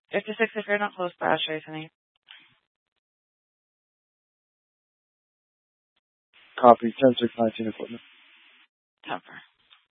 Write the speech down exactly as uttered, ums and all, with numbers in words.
fifty-six if you're not close by, Ashley, honey. Copy. ten six nineteen equipment. Temper.